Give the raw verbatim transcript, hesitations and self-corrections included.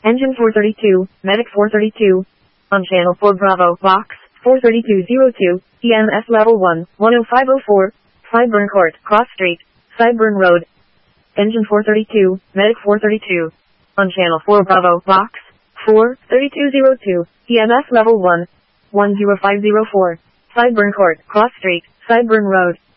Engine four thirty-two, Medic four thirty-two. On channel four Bravo, box, four thirty-two oh two, E M S level one, one oh five oh four, Sideburn Court, Cross Street, Sideburn Road. Engine four thirty-two, Medic four thirty-two. On channel four Bravo, box, four thirty-two oh two, E M S level one, one oh five oh four, Sideburn Court, Cross Street, Sideburn Road.